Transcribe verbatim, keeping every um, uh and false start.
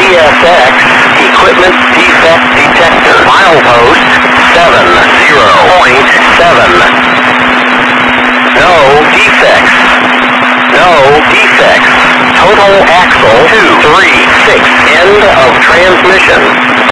S X, equipment defect detector. Milepost seven zero point seven. No defects. No defects. Total axle two three six. End of transmission.